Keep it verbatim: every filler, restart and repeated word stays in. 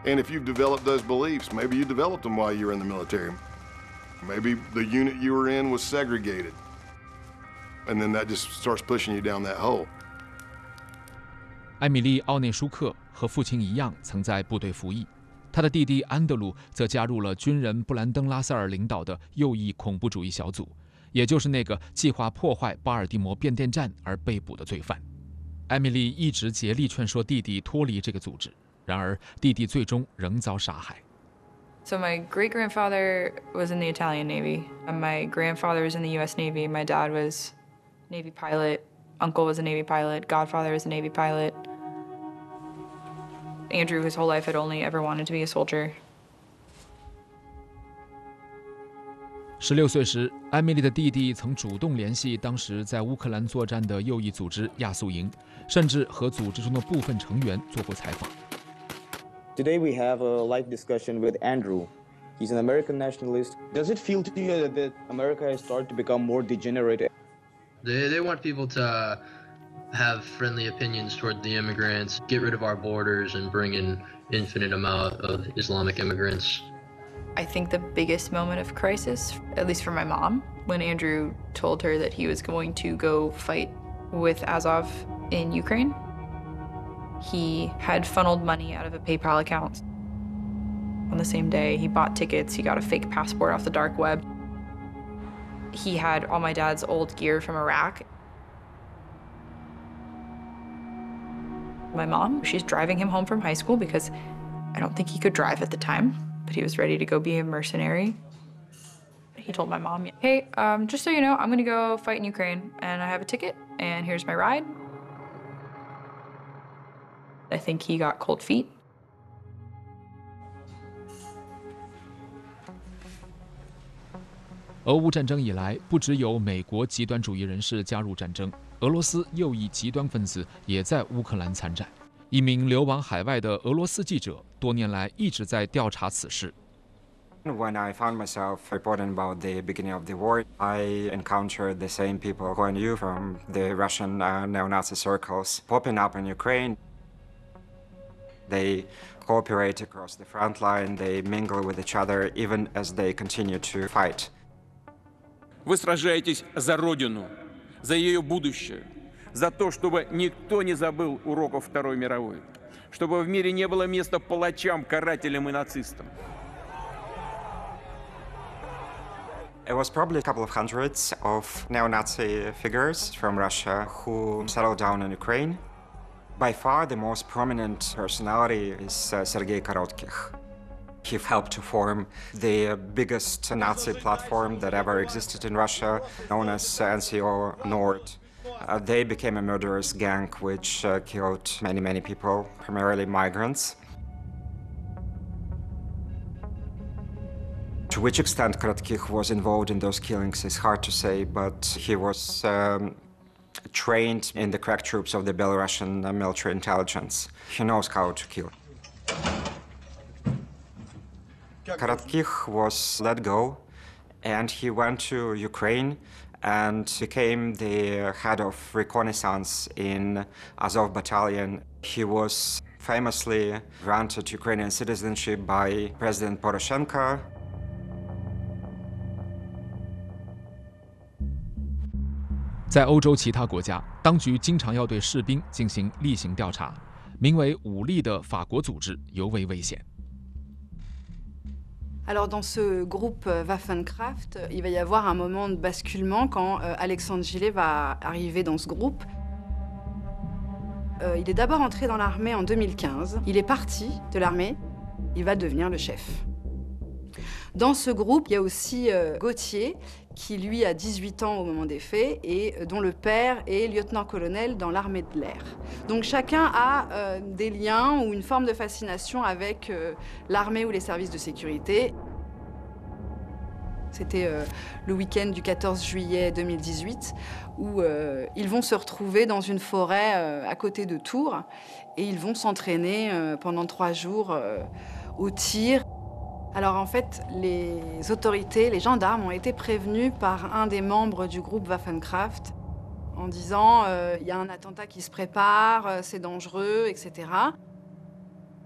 And if you've developed those beliefs, maybe you developed them while you were in the military. Maybe the unit you were in was segregated. And then that just starts pushing you down that hole. 艾米丽·奥内舒克和父亲一样，曾在部队服役。他的弟弟安德鲁则加入了军人布兰登·拉塞尔领导的右翼恐怖主义小组，也就是那个计划破坏巴尔的摩变电站而被捕的罪犯。艾米丽一直竭力劝说弟弟脱离这个组织，然而弟弟最终仍遭杀害。 So my great-grandfather was in the Italian Navy. My grandfather was in the U S Navy. My dad was a Navy pilot. Uncle was a Navy pilot. Godfather was a Navy pilot. Andrew, his whole life, had only ever wanted to be a soldier. 十六岁时，艾米丽的弟弟曾主动联系当时在乌克兰作战的右翼组织亚速营，甚至和组织中的部分成员做过采访。 Today we have a live discussion with Andrew. He's an American nationalist. Does it feel to you that America has started to become more degenerate? They, they want people to have friendly opinions toward the immigrants, get rid of our borders, and bring in infinite amount of Islamic immigrants. I think the biggest moment of crisis, at least for my mom, when Andrew told her that he was going to go fight with Azov in Ukraine. He had funneled money out of a PayPal account. On the same day, he bought tickets, he got a fake passport off the dark web. He had all my dad's old gear from Iraq. My mom, she's driving him home from high school because I don't think he could drive at the time, but he was ready to go be a mercenary. He told my mom, hey, um, just so you know, I'm gonna go fight in Ukraine and I have a ticket and here's my ride. I think he got cold feet. 俄乌战争以来，不只有美国极端主义人士加入战争，俄罗斯右翼极端分子也在乌克兰参战。一名流亡海外的俄罗斯记者，多年来一直在调查此事。 When I found myself reporting about the beginning of the war, I encountered the same people who I knew from the Russian uh, neo-Nazi circles popping up in Ukraine. They cooperate across the front line, they mingle with each other even as they continue to fight. Вы сражаетесь за Родину, за ее будущее, за то, чтобы никто не забыл уроков Второй мировой, чтобы в мире не было места палачам, карателям и нацистам. It was probably a couple of hundreds of neo-Nazi figures from Russia who settled down in Ukraine. By far, the most prominent personality is uh, Sergei Korotkikh. He helped to form the biggest Nazi platform that ever existed in Russia, known as N C O Nord. Uh, they became a murderous gang which uh, killed many, many people, primarily migrants. To which extent Korotkikh was involved in those killings is hard to say, but he was um, trained in the crack troops of the Belarusian uh, military intelligence. He knows how to kill. Korotkikh was let go, and he went to Ukraine and became the head of reconnaissance in Azov Battalion. He was famously granted Ukrainian citizenship by President Poroshenko. 在欧洲其他国家，当局经常要对士兵进行例行调查，名为“武力”的法国组织尤为危险。 Alors dans ce groupe Waffenkraft, il va y avoir un moment de basculement quand euh, Alexandre Gillet va arriver dans ce groupe. Euh, il est d'abord entré dans l'armée en deux mille quinze. Il est parti de l'armée, il va devenir le chef. Dans ce groupe, il y a aussi euh, Gauthier, qui lui a dix-huit ans au moment des faits et euh, dont le père est lieutenant-colonel dans l'armée de l'air. Donc chacun a euh, des liens ou une forme de fascination avec euh, l'armée ou les services de sécurité. C'était euh, le week-end du quatorze juillet deux mille dix-huit où euh, ils vont se retrouver dans une forêt euh, à côté de Tours et ils vont s'entraîner euh, pendant trois jours euh, au tir. Alors en fait, les autorités, les gendarmes ont été prévenus par un des membres du groupe Waffenkraft en disant euh, « il y a un attentat qui se prépare, c'est dangereux, et cetera »